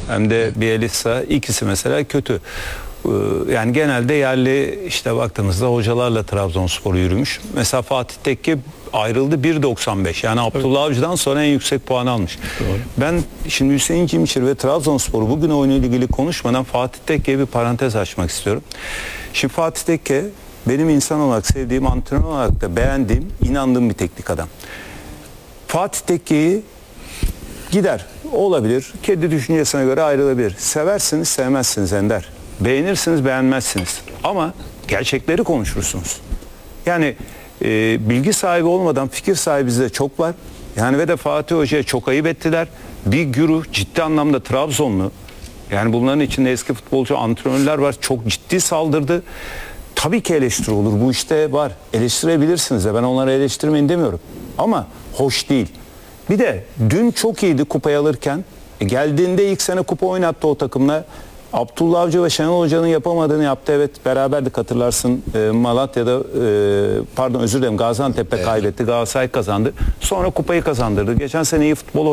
hem de Bielitsa, ikisi mesela kötü. Yani genelde yerli işte baktığımızda hocalarla Trabzonspor yürümüş. Mesela Fatih Tekke ayrıldı 1.95. Yani Abdullah Avcı'dan sonra en yüksek puan almış. Doğru. Ben şimdi Hüseyin Çimiçir ve Trabzonspor bugün oyunuyla ilgili konuşmadan Fatih Tekke'ye bir parantez açmak istiyorum. Şimdi Fatih Tekke benim insan olarak sevdiğim, antrenör olarak da beğendiğim, inandığım bir teknik adam. Fatih Tekke'yi gider, olabilir, kendi düşüncesine göre ayrılabilir. Seversiniz, sevmezsiniz Ender. Beğenirsiniz, beğenmezsiniz. Ama gerçekleri konuşursunuz. Yani bilgi sahibi olmadan fikir sahibi bizde çok var. Yani ve de Fatih Hoca'ya çok ayıp ettiler. Bir güruh ciddi anlamda Trabzonlu. Yani bunların içinde eski futbolcu, antrenörler var. Çok ciddi saldırdı. Tabii ki eleştiri olur. Bu işte var. Eleştirebilirsiniz de. Ben onları eleştirmeyin demiyorum. Ama hoş değil. Bir de dün çok iyiydi kupayı alırken. Geldiğinde ilk sene kupa oynattı o takımla. Abdullah Avcı ve Şenol Hoca'nın yapamadığını yaptı. Evet, beraberdik, hatırlarsın. Malatya'da pardon özür dilerim, Gaziantep'te kaybetti. Galatasaray kazandı. Sonra kupayı kazandırdı. Geçen sene iyi futbol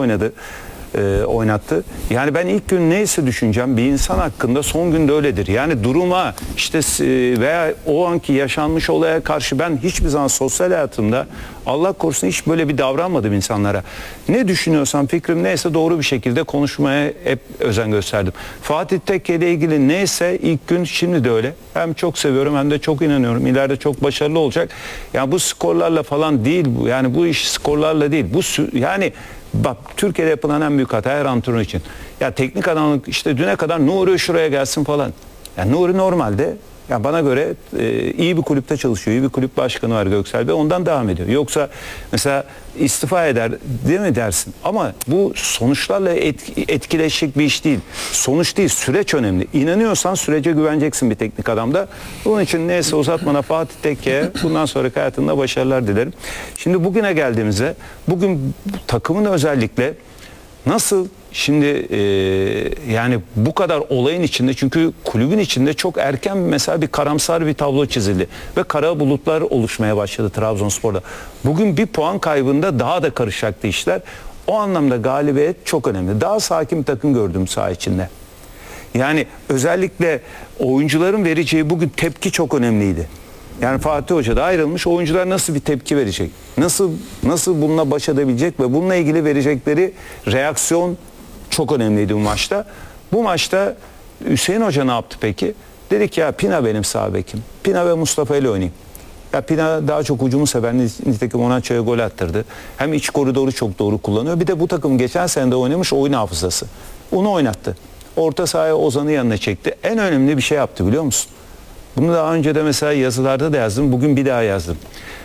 oynattı. Yani ben ilk gün neyse düşüneceğim bir insan hakkında son günde öyledir. Yani duruma işte veya o anki yaşanmış olaya karşı ben hiçbir zaman sosyal hayatımda Allah korusun hiç böyle bir davranmadım insanlara. Ne düşünüyorsam, fikrim neyse doğru bir şekilde konuşmaya hep özen gösterdim. Fatih Tekke ile ilgili neyse ilk gün, şimdi de öyle. Hem çok seviyorum hem de çok inanıyorum. İleride çok başarılı olacak. Yani bu skorlarla falan değil bu. Yani bu iş skorlarla değil. Bu yani bak, Türkiye'de yapılan en büyük hata her antrenör için. Ya teknik adamlık işte düne kadar Nuri şuraya gelsin falan. Yani Nuri normalde ya bana göre iyi bir kulüpte çalışıyor. İyi bir kulüp başkanı var Göksel Bey. Ondan devam ediyor. Yoksa mesela istifa eder değil mi dersin? Ama bu sonuçlarla etkileşik bir iş değil. Sonuç değil, süreç önemli. İnanıyorsan sürece güveneceksin bir teknik adamda. Bunun için neyse uzatmana Fatih Tekke'ye bundan sonraki hayatında başarılar dilerim. Şimdi bugüne geldiğimizde bugün takımın özellikle nasıl şimdi yani bu kadar olayın içinde, çünkü kulübün içinde çok erken mesela bir karamsar bir tablo çizildi ve kara bulutlar oluşmaya başladı Trabzonspor'da. Bugün bir puan kaybında daha da karışacaktı işler. O anlamda galibiyet çok önemli. Daha sakin bir takım gördüm saha içinde. Yani özellikle oyuncuların vereceği bugün tepki çok önemliydi. Yani Fatih Hoca da ayrılmış, oyuncular nasıl bir tepki verecek? Nasıl bununla baş edebilecek ve bununla ilgili verecekleri reaksiyon çok önemliydi bu maçta. Bu maçta Hüseyin Hoca ne yaptı peki? Dedi ki ya Pina benim sağ bekim. Pina ve Mustafa ile oynayayım. Ya Pina daha çok hücumu sever, nitekim Onaço'ya gol attırdı. Hem iç koridoru çok doğru kullanıyor. Bir de bu takım geçen sene de oynamış, oyun hafızası. Onu oynattı. Orta sahaya Ozan'ı yanına çekti. En önemli bir şey yaptı biliyor musun? Bunu daha önce de mesela yazılarda da yazdım. Bugün bir daha yazdım.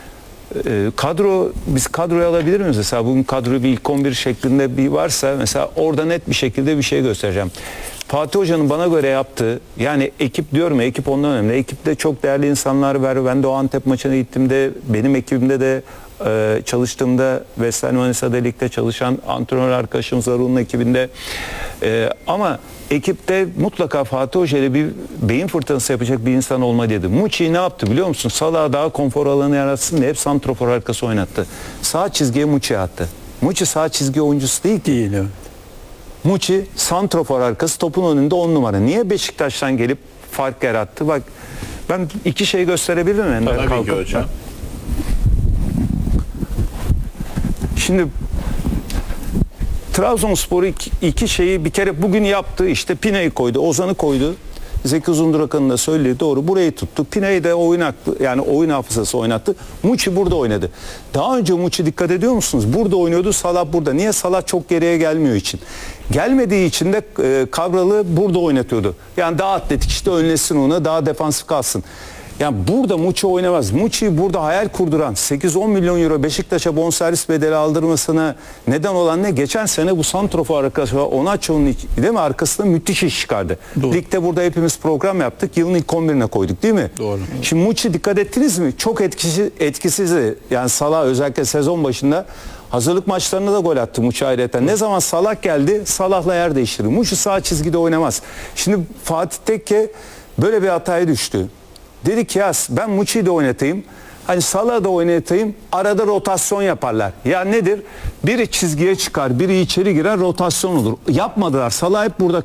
Biz kadroyu alabilir miyiz? Mesela bugün kadro bir ilk 11 şeklinde bir varsa mesela orada net bir şekilde bir şey göstereceğim. Fatih Hoca'nın bana göre yaptığı, yani ekip diyorum ya, ekip ondan önemli. Ekipte çok değerli insanlar var. Ben de o Antep maçına gittiğimde, benim ekibimde de çalıştığımda Vestel Manisa'da ligde çalışan antrenör arkadaşımız var onun ekibinde. Ama ekipte mutlaka Fatih Hoca ile bir beyin fırtınası yapacak bir insan olma dedi. Muçi ne yaptı biliyor musun? Salah'a daha konfor alanı yaratsın diye hep santrofor arkası oynattı. Sağ çizgiye Muçi attı. Muçi sağ çizgi oyuncusu değil ki. Değil, evet. Muçi santrofor arkası, topun önünde 10 numara. Niye Beşiktaş'tan gelip fark yarattı? Bak ben iki şey gösterebilir miyim? Tabii ki hocam. Şimdi Trabzonspor iki şeyi bir kere bugün yaptı. İşte Pina'yı koydu, Ozan'ı koydu. Zeki Uzundurakan'ın da söylediği doğru. Burayı tuttu. Pina'yı da oyun hafızası oynattı. Muçi burada oynadı. Daha önce Muçi, dikkat ediyor musunuz? Burada oynuyordu, Salah burada. Niye? Salah çok geriye gelmiyor için. Gelmediği için de Kavral'ı burada oynatıyordu. Yani daha atletik, işte önlesin onu, daha defansif kalsın. Yani burada Muçi oynamaz. Muçi burada hayal kurduran 8-10 milyon euro Beşiktaş'a bonservis bedeli aldırmasına neden olan ne? Geçen sene bu santrofor arkadaşı Onaço'nun değil mi arkasında müthiş iş çıkardı. Doğru. Ligde burada hepimiz program yaptık. Yılın ilk 11'ine koyduk değil mi? Doğru. Şimdi Muçi, dikkat ettiniz mi? Çok etkisizdi. Yani Salah özellikle sezon başında hazırlık maçlarında da gol attı Muçi ayrıca. Ne zaman Salah geldi, Salah'la yer değiştirdi. Muçi sağ çizgide oynamaz. Şimdi Fatih Tekke böyle bir hataya düştü. Dedi ki ya ben Muçi'yi de oynatayım. Hani Salah'ı da oynatayım. Arada rotasyon yaparlar. Ya nedir? Biri çizgiye çıkar, biri içeri girer, rotasyon olur. Yapmadılar. Salah hep burada